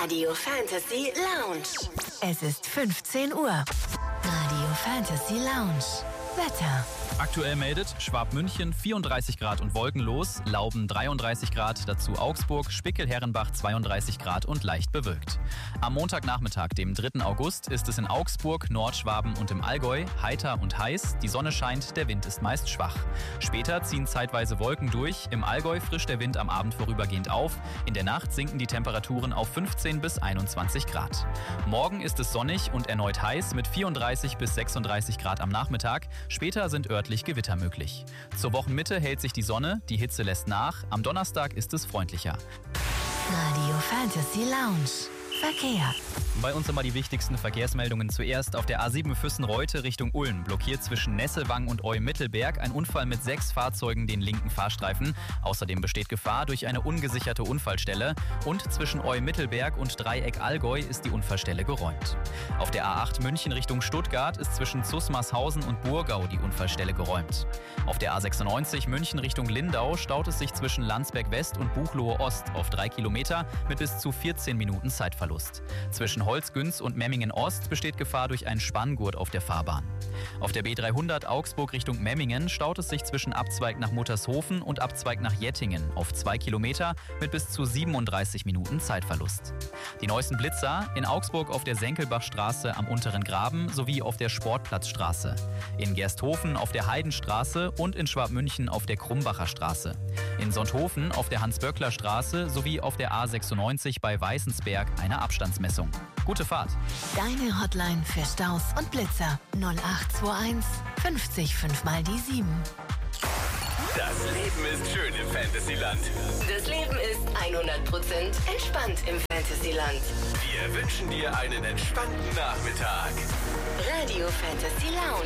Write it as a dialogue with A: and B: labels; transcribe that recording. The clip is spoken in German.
A: Radio Fantasy Lounge.
B: Es ist 15 Uhr. Radio Fantasy Lounge. Wetter.
C: Aktuell meldet Schwabmünchen 34 Grad und wolkenlos, Lauben 33 Grad, dazu Augsburg, Spickel-Herrenbach 32 Grad und leicht bewölkt. Am Montagnachmittag, dem 3. August, ist es in Augsburg, Nordschwaben und im Allgäu heiter und heiß, die Sonne scheint, der Wind ist meist schwach. Später ziehen zeitweise Wolken durch, im Allgäu frischt der Wind am Abend vorübergehend auf, in der Nacht sinken die Temperaturen auf 15 bis 21 Grad. Morgen ist es sonnig und erneut heiß mit 34 bis 36 Grad am Nachmittag, später sind örtlich Gewitter möglich. Zur Wochenmitte hält sich die Sonne, die Hitze lässt nach, am Donnerstag ist es freundlicher.
B: Radio Fantasy Lounge. Verkehr.
C: Bei uns immer die wichtigsten Verkehrsmeldungen. Zuerst auf der A7 Füssen-Reute Richtung Ulm. Blockiert zwischen Nesselwang und Eu-Mittelberg ein Unfall mit 6 Fahrzeugen den linken Fahrstreifen. Außerdem besteht Gefahr durch eine ungesicherte Unfallstelle. Und zwischen Eu-Mittelberg und Dreieck Allgäu ist die Unfallstelle geräumt. Auf der A8 München Richtung Stuttgart ist zwischen Zusmarshausen und Burgau die Unfallstelle geräumt. Auf der A96 München Richtung Lindau staut es sich zwischen Landsberg West und Buchloe Ost auf 3 Kilometer mit bis zu 14 Minuten Zeitverlust. Zwischen Holzgünz und Memmingen Ost besteht Gefahr durch einen Spanngurt auf der Fahrbahn. Auf der B300 Augsburg Richtung Memmingen staut es sich zwischen Abzweig nach Muttershofen und Abzweig nach Jettingen auf 2 Kilometer mit bis zu 37 Minuten Zeitverlust. Die neuesten Blitzer in Augsburg auf der Senkelbachstraße am Unteren Graben sowie auf der Sportplatzstraße. In Gersthofen auf der Heidenstraße und in Schwabmünchen auf der Krumbacher Straße. In Sonthofen auf der Hans-Böckler-Straße sowie auf der A96 bei Weißensberg eine Abstandsmessung. Gute Fahrt!
B: Deine Hotline für Staus und Blitzer 0821 50 5 mal die 7.
D: Das Leben ist schön im Fantasyland.
A: Das Leben ist 100% entspannt im Fantasyland.
D: Wir wünschen dir einen entspannten Nachmittag.
A: Radio Fantasy Lounge.